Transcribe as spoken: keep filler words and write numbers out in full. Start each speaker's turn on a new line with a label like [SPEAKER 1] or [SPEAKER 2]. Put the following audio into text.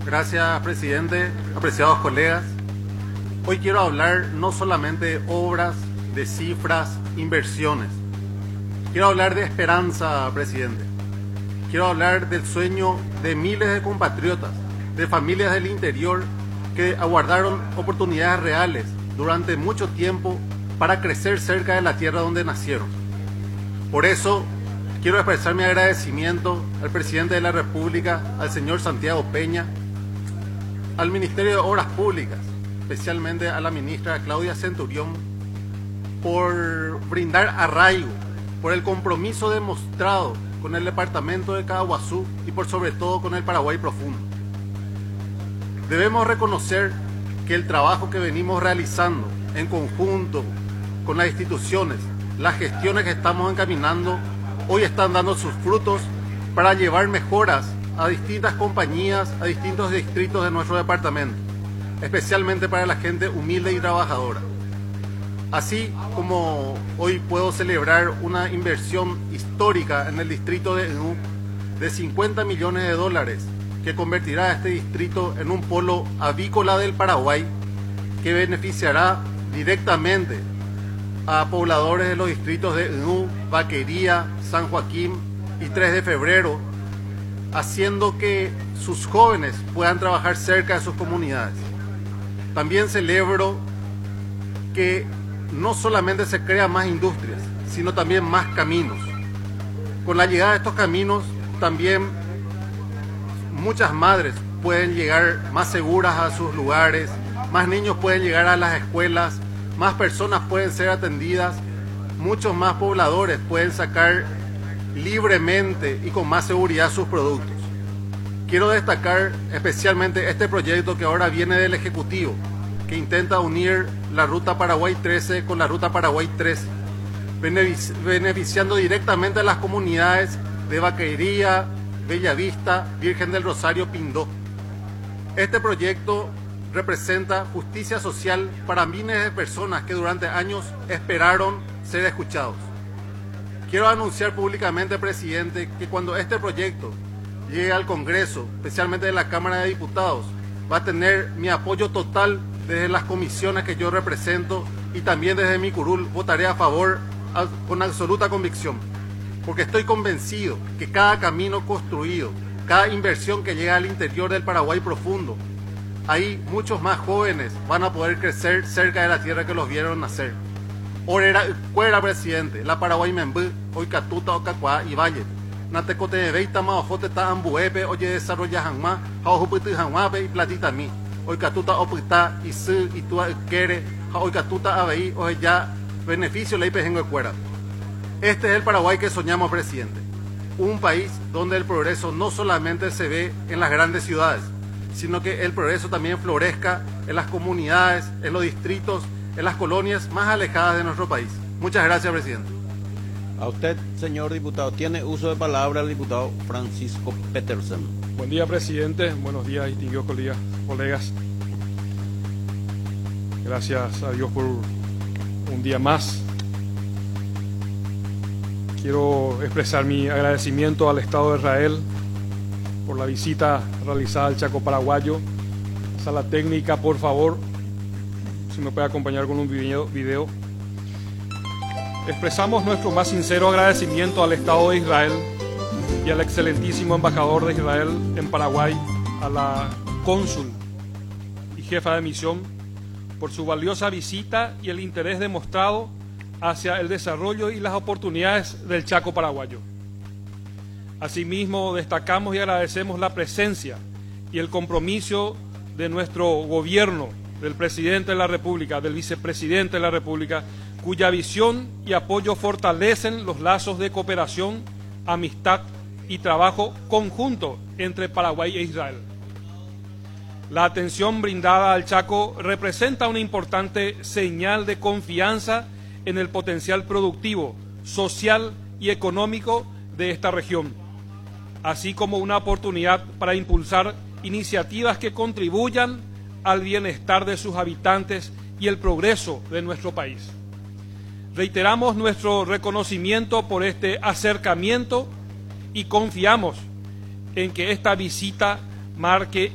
[SPEAKER 1] Gracias, presidente, apreciados colegas. Hoy quiero hablar no solamente de obras, de cifras, inversiones. Quiero hablar de esperanza, presidente. Quiero hablar del sueño de miles de compatriotas, de familias del interior que aguardaron oportunidades reales durante mucho tiempo para crecer cerca de la tierra donde nacieron. Por eso, quiero expresar mi agradecimiento al presidente de la República, al señor Santiago Peña, al Ministerio de Obras Públicas, especialmente a la ministra Claudia Centurión, por brindar arraigo, por el compromiso demostrado con el departamento de Caaguazú y por sobre todo con el Paraguay profundo. Debemos reconocer que el trabajo que venimos realizando en conjunto con las instituciones, las gestiones que estamos encaminando, hoy están dando sus frutos para llevar mejoras a distintas compañías, a distintos distritos de nuestro departamento, especialmente para la gente humilde y trabajadora. Así como hoy puedo celebrar una inversión histórica en el distrito de Enú de cincuenta millones de dólares que convertirá a este distrito en un polo avícola del Paraguay que beneficiará directamente a pobladores de los distritos de Enú, Vaquería, San Joaquín y tres de febrero, haciendo que sus jóvenes puedan trabajar cerca de sus comunidades. También celebro que no solamente se crean más industrias, sino también más caminos. Con la llegada de estos caminos, también muchas madres pueden llegar más seguras a sus lugares, más niños pueden llegar a las escuelas, más personas pueden ser atendidas, muchos más pobladores pueden sacar libremente y con más seguridad sus productos. Quiero destacar especialmente este proyecto que ahora viene del Ejecutivo, que intenta unir la Ruta Paraguay trece con la Ruta Paraguay trece, beneficiando directamente a las comunidades de Vaquería, Bellavista, Virgen del Rosario, Pindó. Este proyecto representa justicia social para miles de personas que durante años esperaron ser escuchados. Quiero anunciar públicamente, presidente, que cuando este proyecto llegue al Congreso, especialmente de la Cámara de Diputados, va a tener mi apoyo total desde las comisiones que yo represento y también desde mi curul. Votaré a favor a, con absoluta convicción, porque estoy convencido que cada camino construido, cada inversión que llega al interior del Paraguay profundo, ahí muchos más jóvenes van a poder crecer cerca de la tierra que los vieron nacer. Orera, cuera, presidente, la Paraguay membú, hoy catuta o cacuá y valle. Natecote de veita ma ojote ta ambuepe, oye desarrolla hanma, jaujuputi hanmape y platita mi. Hoy catuta opita y su y tu quere, hoy catuta abei, hoy ya beneficio le pejengo de cuera. Este es el Paraguay que soñamos, presidente. Un país donde el progreso no solamente se ve en las grandes ciudades, sino que el progreso también florezca en las comunidades, en los distritos, en las colonias más alejadas de nuestro país. Muchas gracias, presidente.
[SPEAKER 2] A usted, señor diputado. Tiene uso de palabra el diputado Francisco Petersen.
[SPEAKER 3] Buen día, presidente. Buenos días, distinguidos colegas. Gracias a Dios por un día más. Quiero expresar mi agradecimiento al Estado de Israel por la visita realizada al Chaco paraguayo. Sala técnica, por favor, si me puede acompañar con un video. video. Expresamos nuestro más sincero agradecimiento al Estado de Israel y al excelentísimo embajador de Israel en Paraguay, a la cónsul y jefa de misión, por su valiosa visita y el interés demostrado hacia el desarrollo y las oportunidades del Chaco paraguayo. Asimismo, destacamos y agradecemos la presencia y el compromiso de nuestro gobierno, del presidente de la República, del vicepresidente de la República, cuya visión y apoyo fortalecen los lazos de cooperación, amistad y trabajo conjunto entre Paraguay e Israel. La atención brindada al Chaco representa una importante señal de confianza en el potencial productivo, social y económico de esta región, así como una oportunidad para impulsar iniciativas que contribuyan al bienestar de sus habitantes y el progreso de nuestro país. Reiteramos nuestro reconocimiento por este acercamiento y confiamos en que esta visita marque